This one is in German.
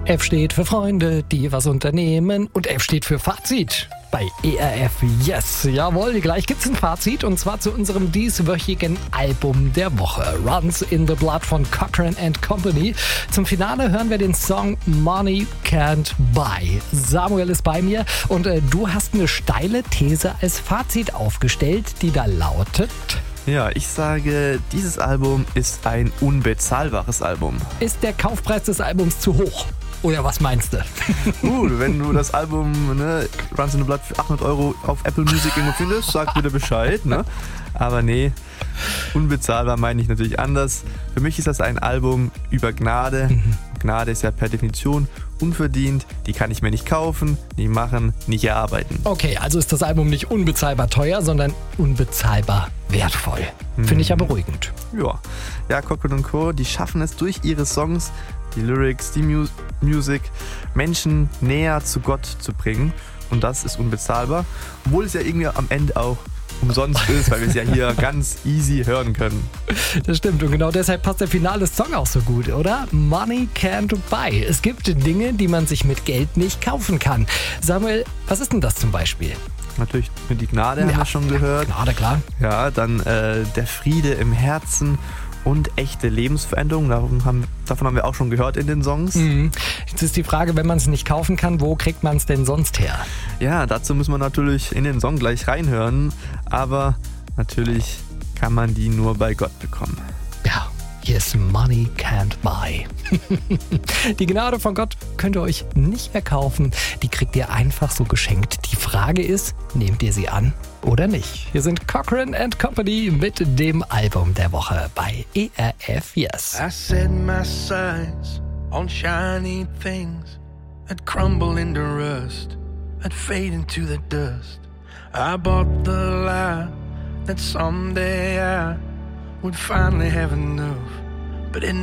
F steht für Freunde, die was unternehmen, und F steht für Fazit. Bei ERF Yes. Jawohl, gleich gibt's ein Fazit, und zwar zu unserem dieswöchigen Album der Woche. Runs in the Blood von Cochrane & Company. Zum Finale hören wir den Song Money Can't Buy. Samuel ist bei mir und du hast eine steile These als Fazit aufgestellt, die da lautet: Ja, ich sage, dieses Album ist ein unbezahlbares Album. Ist der Kaufpreis des Albums zu hoch? Oder was meinst du? Wenn du das Album Runs in the Blood für 800 € auf Apple Music irgendwo findest, sag bitte Bescheid. Ne? Aber nee, unbezahlbar meine ich natürlich anders. Für mich ist das ein Album über Gnade. Gnade ist ja per Definition unverdient. Die kann ich mir nicht kaufen, nicht machen, nicht erarbeiten. Okay, also ist das Album nicht unbezahlbar teuer, sondern unbezahlbar wertvoll. Finde ich ja beruhigend. Ja, Cochrane & Co., die schaffen es durch ihre Songs, die Lyrics, die Musik, Menschen näher zu Gott zu bringen. Und das ist unbezahlbar. Obwohl es ja irgendwie am Ende auch umsonst ist, weil wir es ja hier ganz easy hören können. Das stimmt, und genau deshalb passt der finale Song auch so gut, oder? Money can't buy. Es gibt Dinge, die man sich mit Geld nicht kaufen kann. Samuel, was ist denn das zum Beispiel? Natürlich die Gnade, haben wir schon gehört. Gnade, klar. Ja, dann der Friede im Herzen und echte Lebensveränderung. Davon haben wir auch schon gehört in den Songs. Jetzt ist die Frage, wenn man es nicht kaufen kann, wo kriegt man es denn sonst her? Ja, dazu muss man natürlich in den Song gleich reinhören. Aber natürlich kann man die nur bei Gott bekommen. Ja, hier ist Money Can't Buy. Die Gnade von Gott könnt ihr euch nicht erkaufen. Die kriegt ihr einfach so geschenkt. Die Frage ist, nehmt ihr sie an oder nicht? Hier sind Cochrane & Company mit dem Album der Woche bei ERF Yes. I set my sights on shiny things that crumble into rust, that fade into the dust. I bought the lie that someday I would finally have enough, but it